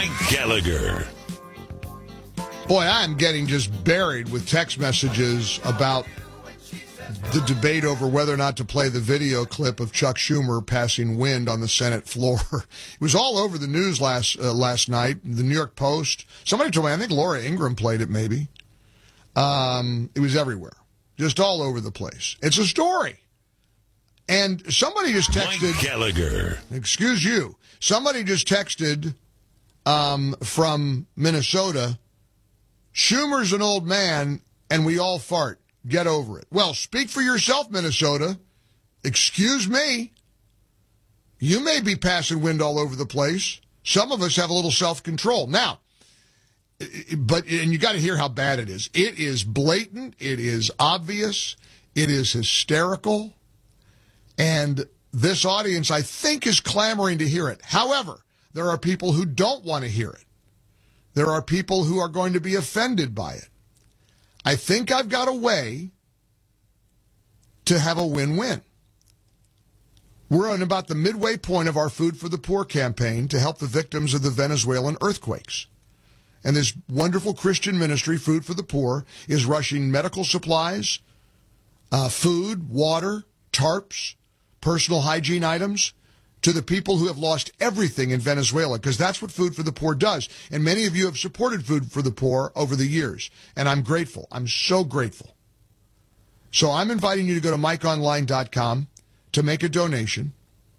Mike Gallagher. Boy, I'm getting just buried with text messages about the debate over whether or not to play the video clip of Chuck Schumer passing wind on the Senate floor. It was all over the news last night. The New York Post. Somebody told me, I think Laura Ingraham played it maybe. It was everywhere. Just all over the place. It's a story. And somebody just texted. Mike Gallagher. Excuse you. Somebody just texted from Minnesota. Schumer's an old man, and we all fart. Get over it. Well, speak for yourself, Minnesota. Excuse me. You may be passing wind all over the place. Some of us have a little self-control. Now, and you got to hear how bad it is. It is blatant. It is obvious. It is hysterical. And this audience, I think, is clamoring to hear it. However, there are people who don't want to hear it. There are people who are going to be offended by it. I think I've got a way to have a win-win. We're on about the midway point of our Food for the Poor campaign to help the victims of the Venezuelan earthquakes. And this wonderful Christian ministry, Food for the Poor, is rushing medical supplies, food, water, tarps, personal hygiene items to the people who have lost everything in Venezuela, because that's what Food for the Poor does. And many of you have supported Food for the Poor over the years, and I'm grateful. I'm so grateful. So I'm inviting you to go to MikeOnline.com to make a donation.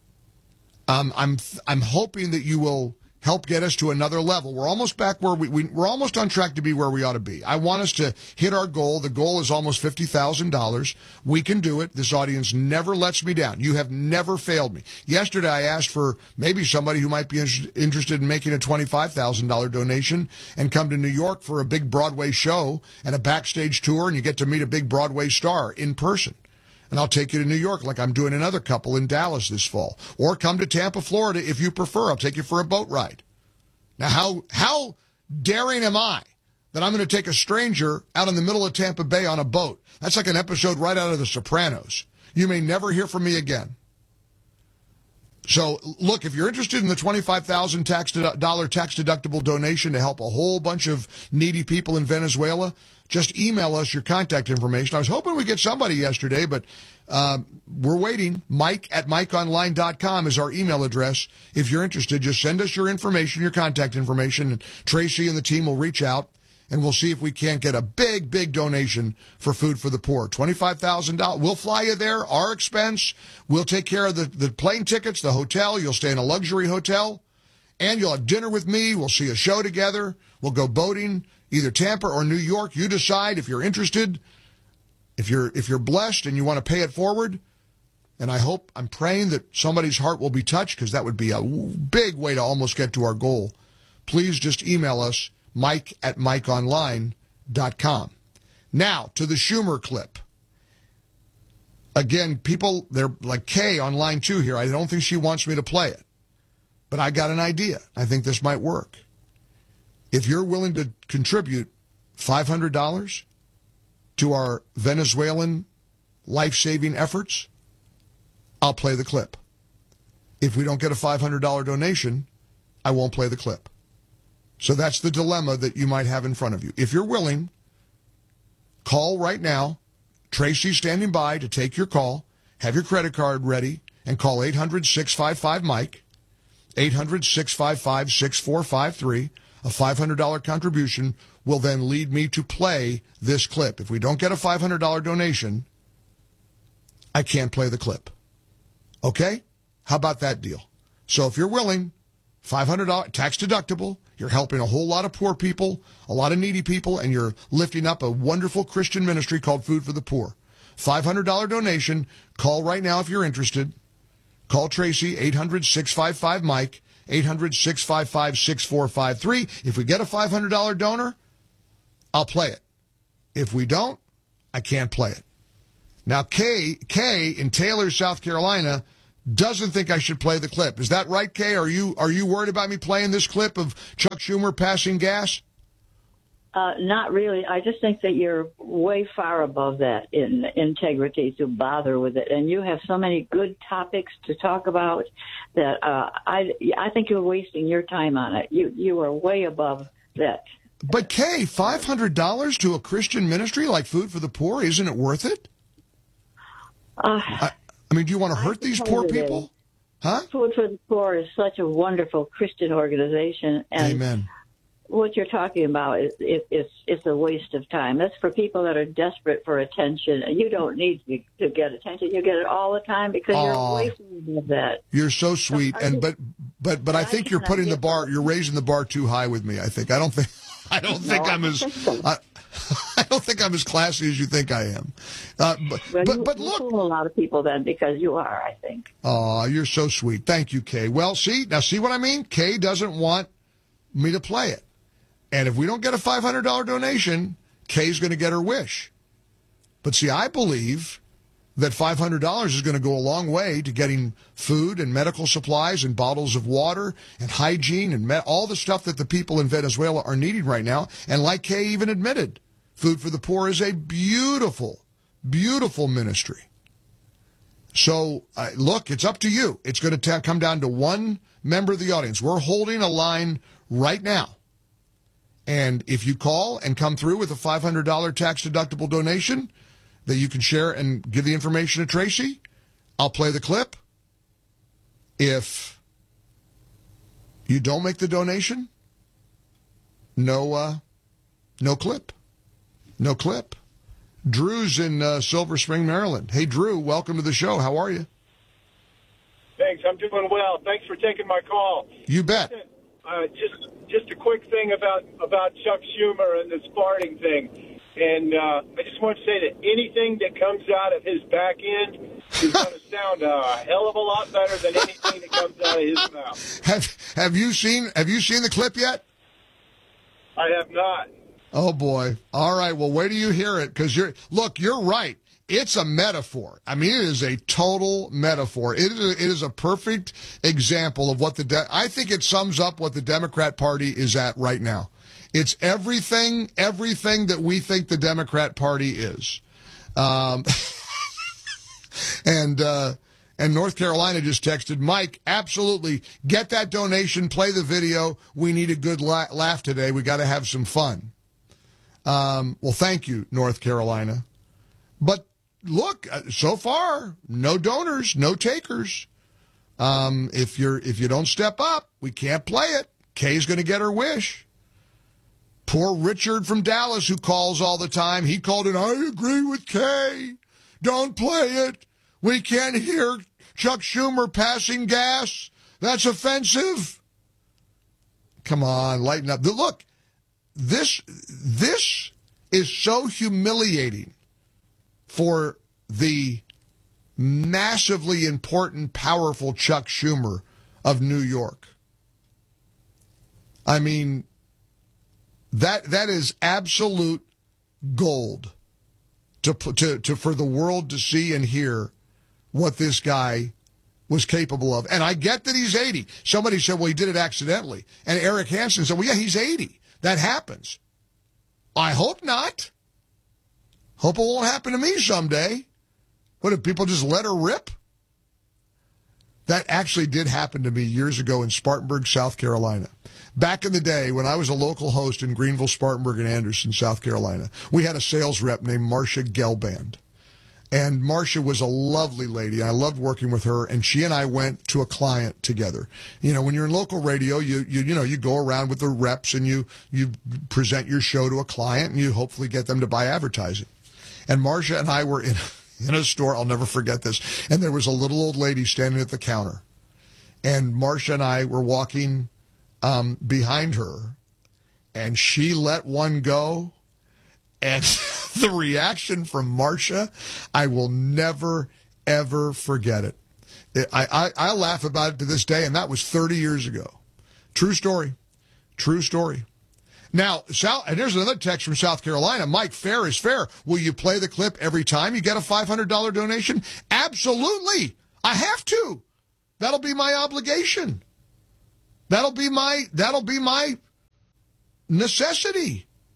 I'm hoping that you will help get us to another level. We're almost back where we're almost on track to be where we ought to be. I want us to hit our goal. The goal is almost $50,000. We can do it. This audience never lets me down. You have never failed me. Yesterday, I asked for maybe somebody who might be interested in making a $25,000 donation and come to New York for a big Broadway show and a backstage tour, and you get to meet a big Broadway star in person. And I'll take you to New York like I'm doing another couple in Dallas this fall. Or come to Tampa, Florida if you prefer. I'll take you for a boat ride. Now, how daring am I that I'm going to take a stranger out in the middle of Tampa Bay on a boat? That's like an episode right out of The Sopranos. You may never hear from me again. So, look, if you're interested in the $25,000 tax-deductible donation to help a whole bunch of needy people in Venezuela, just email us your contact information. I was hoping we'd get somebody yesterday, but we're waiting. Mike@MikeOnline.com is our email address. If you're interested, just send us your information, your contact information, and Tracy and the team will reach out, and we'll see if we can't get a big, big donation for Food for the Poor. $25,000. We'll fly you there, our expense. We'll take care of the plane tickets, the hotel. You'll stay in a luxury hotel, and you'll have dinner with me. We'll see a show together. We'll go boating, either Tampa or New York. You decide if you're interested. If you're blessed and you want to pay it forward, and I'm praying that somebody's heart will be touched, because that would be a big way to almost get to our goal. Please just email us, Mike@MikeOnline.com. Now, to the Schumer clip. Again, people, they're like Kay on line 2 here. I don't think she wants me to play it. But I got an idea. I think this might work. If you're willing to contribute $500 to our Venezuelan life-saving efforts, I'll play the clip. If we don't get a $500 donation, I won't play the clip. So that's the dilemma that you might have in front of you. If you're willing, call right now. Tracy's standing by to take your call. Have your credit card ready and call 800-655-MIKE, 800-655-6453. A $500 contribution will then lead me to play this clip. If we don't get a $500 donation, I can't play the clip. Okay? How about that deal? So if you're willing, $500 tax deductible, you're helping a whole lot of poor people, a lot of needy people, and you're lifting up a wonderful Christian ministry called Food for the Poor. $500 donation. Call right now if you're interested. Call Tracy, 800-655-MIKE, 800-655-6453. If we get a $500 donor, I'll play it. If we don't, I can't play it. Now, Kay in Taylor, South Carolina, doesn't think I should play the clip. Is that right, Kay? Are you worried about me playing this clip of Chuck Schumer passing gas? Not really. I just think that you're way far above that in integrity to bother with it, and you have so many good topics to talk about that I think you're wasting your time on it. You are way above that. But Kay, $500 to a Christian ministry like Food for the Poor, isn't it worth it? I mean, do you want to hurt these poor people? Huh? Food for the Poor is such a wonderful Christian organization, and Amen. What you're talking about is it's a waste of time. That's for people that are desperate for attention. You don't need to get attention. You get it all the time because you're away from that. You're so sweet, but I think you're putting the bar. You're raising the bar too high with me. I think I don't think I'm as classy as you think I am. But look, you fool a lot of people then because you are. I think. Oh, you're so sweet. Thank you, Kay. Well, see what I mean? Kay doesn't want me to play it. And if we don't get a $500 donation, Kay's going to get her wish. But see, I believe that $500 is going to go a long way to getting food and medical supplies and bottles of water and hygiene and all the stuff that the people in Venezuela are needing right now. And like Kay even admitted, Food for the Poor is a beautiful, beautiful ministry. So, look, it's up to you. It's going to come down to one member of the audience. We're holding a line right now. And if you call and come through with a $500 tax-deductible donation that you can share and give the information to Tracy, I'll play the clip. If you don't make the donation, no clip. No clip. Drew's in Silver Spring, Maryland. Hey, Drew, welcome to the show. How are you? Thanks. I'm doing well. Thanks for taking my call. You bet. Just a quick thing about Chuck Schumer and this farting thing. And I just want to say that anything that comes out of his back end is going to sound a hell of a lot better than anything that comes out of his mouth. Have you seen the clip yet? I have not. Oh, boy. All right. Well, wait till you hear it, because you're right. It's a metaphor. I mean, it is a total metaphor. It is a perfect example of what I think it sums up what the Democrat Party is at right now. It's everything that we think the Democrat Party is. And North Carolina just texted, Mike, absolutely, get that donation, play the video. We need a good laugh today. We got to have some fun. Well, thank you, North Carolina. But look, so far, no donors, no takers. If you don't step up, we can't play it. Kay's going to get her wish. Poor Richard from Dallas, who calls all the time, he called in, I agree with Kay. Don't play it. We can't hear Chuck Schumer passing gas. That's offensive. Come on, lighten up. Look, this is so humiliating for the massively important, powerful Chuck Schumer of New York. I mean, that is absolute gold to for the world to see and hear what this guy was capable of. And I get that he's 80. Somebody said, well, he did it accidentally. And Eric Hansen said, well, yeah, he's 80. That happens. I hope not. Hope it won't happen to me someday. What, if people just let her rip? That actually did happen to me years ago in Spartanburg, South Carolina. Back in the day when I was a local host in Greenville, Spartanburg, and Anderson, South Carolina, we had a sales rep named Marcia Gelband. And Marcia was a lovely lady. I loved working with her, and she and I went to a client together. You know, when you're in local radio, you go around with the reps and you present your show to a client and you hopefully get them to buy advertising. And Marcia and I were in a store, I'll never forget this, and there was a little old lady standing at the counter. And Marcia and I were walking behind her, and she let one go, and the reaction from Marcia, I will never, ever forget it. I laugh about it to this day, and that was 30 years ago. True story. True story. Now, and here's another text from South Carolina. Mike, fair is fair. Will you play the clip every time you get a $500 donation? Absolutely. I have to. That'll be my obligation. That'll be my necessity.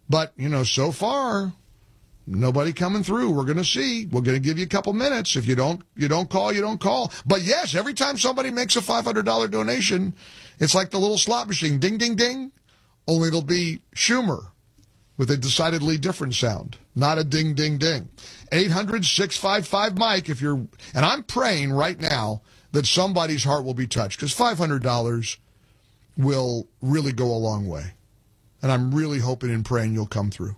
But, so far, nobody coming through. We're going to see. We're going to give you a couple minutes. If you don't call, you don't call. But yes, every time somebody makes a $500 donation, it's like the little slot machine. Ding, ding, ding. Only it'll be Schumer with a decidedly different sound. Not a ding, ding, ding. 800-655-MIKE if you're... And I'm praying right now that somebody's heart will be touched, because $500 will really go a long way. And I'm really hoping and praying you'll come through.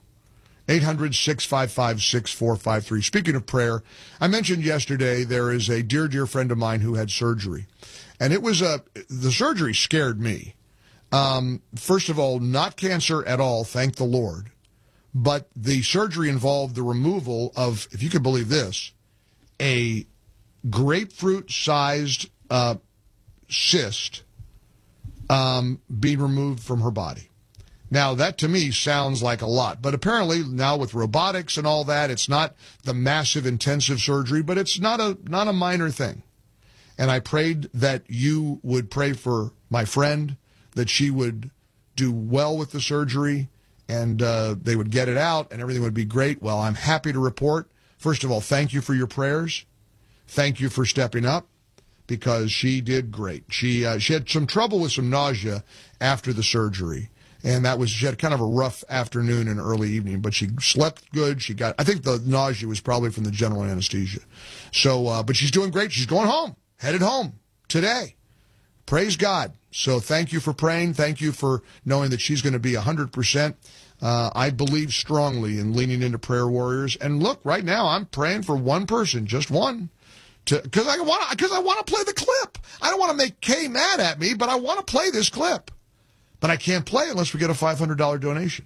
800-655-6453. Speaking of prayer, I mentioned yesterday there is a dear, dear friend of mine who had surgery. And the surgery scared me. First of all, not cancer at all, thank the Lord. But the surgery involved the removal of, if you could believe this, a grapefruit-sized cyst being removed from her body. Now, that to me sounds like a lot, but apparently now with robotics and all that, it's not the massive intensive surgery, but it's not a minor thing. And I prayed that you would pray for my friend, that she would do well with the surgery, and they would get it out, and everything would be great. Well, I'm happy to report, first of all, thank you for your prayers. Thank you for stepping up, because she did great. She had some trouble with some nausea after the surgery. And she had kind of a rough afternoon and early evening, but she slept good. I think the nausea was probably from the general anesthesia. So, but she's doing great. She's going home, headed home today. Praise God. So thank you for praying. Thank you for knowing that she's going to be 100%. I believe strongly in leaning into prayer warriors. And look, right now I'm praying for one person, just one, because I want to play the clip. I don't want to make Kay mad at me, but I want to play this clip. But I can't play unless we get a $500 donation.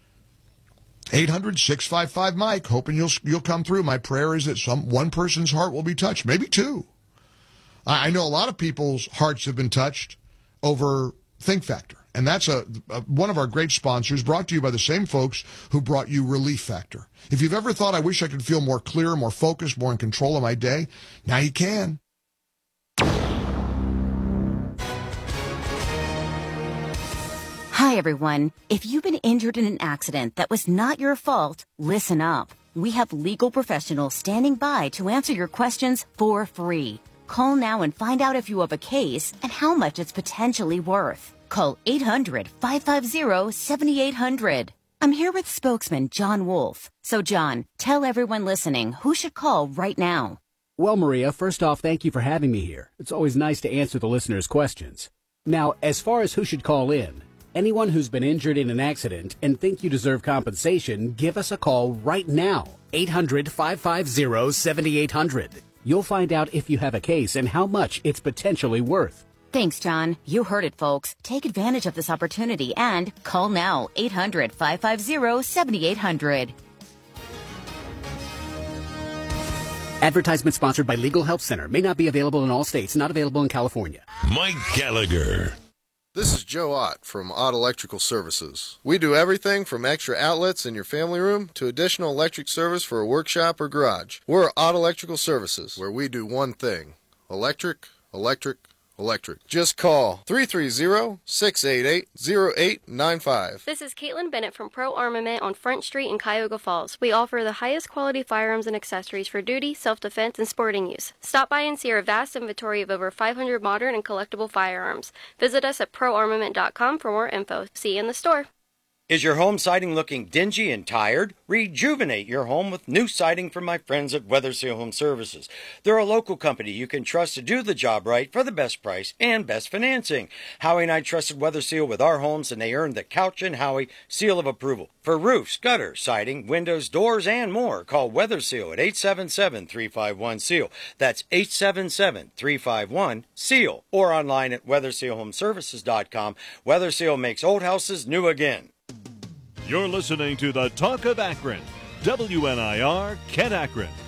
800-655-MIKE, hoping you'll come through. My prayer is that one person's heart will be touched, maybe two. I know a lot of people's hearts have been touched over Think Factor, and that's one of our great sponsors, brought to you by the same folks who brought you Relief Factor. If you've ever thought, I wish I could feel more clear, more focused, more in control of my day, now you can. Hi, everyone. If you've been injured in an accident that was not your fault, listen up. We have legal professionals standing by to answer your questions for free. Call now and find out if you have a case and how much it's potentially worth. Call 800-550-7800. I'm here with spokesman John Wolf. So, John, tell everyone listening who should call right now. Well, Maria, first off, thank you for having me here. It's always nice to answer the listeners' questions. Now, as far as who should call in, anyone who's been injured in an accident and think you deserve compensation, give us a call right now. 800-550-7800. You'll find out if you have a case and how much it's potentially worth. Thanks, John. You heard it, folks. Take advantage of this opportunity and call now. 800-550-7800. Advertisement sponsored by Legal Help Center. May not be available in all states. Not available in California. Mike Gallagher. This is Joe Ott from Ott Electrical Services. We do everything from extra outlets in your family room to additional electric service for a workshop or garage. We're Ott Electrical Services, where we do one thing: electric, electric, electric. Just call 330-688-0895. This is Caitlin Bennett from Pro Armament on Front Street in Cuyahoga Falls. We offer the highest quality firearms and accessories for duty, self-defense, and sporting use. Stop by and see our vast inventory of over 500 modern and collectible firearms. Visit us at proarmament.com for more info. See you in the store. Is your home siding looking dingy and tired? Rejuvenate your home with new siding from my friends at Weatherseal Home Services. They're a local company you can trust to do the job right for the best price and best financing. Howie and I trusted Weatherseal with our homes, and they earned the Couch and Howie seal of approval. For roofs, gutters, siding, windows, doors, and more, call Weatherseal at 877-351-SEAL. That's 877-351-SEAL. Or online at weathersealhomeservices.com. Weatherseal makes old houses new again. You're listening to the Talk of Akron. WNIR, Kent Akron.